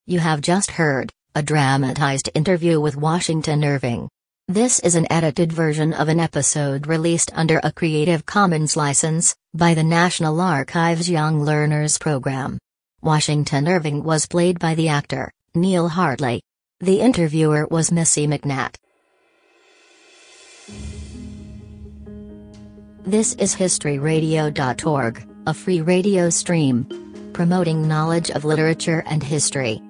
You have just heard a dramatized interview with Washington Irving. This is an edited version of an episode released under a Creative Commons license by the National Archives Young Learners Program. Washington Irving was played by the actor Neil Hartley. The interviewer was Missy McNatt. This is historyradio.org, a free radio stream promoting knowledge of literature and history.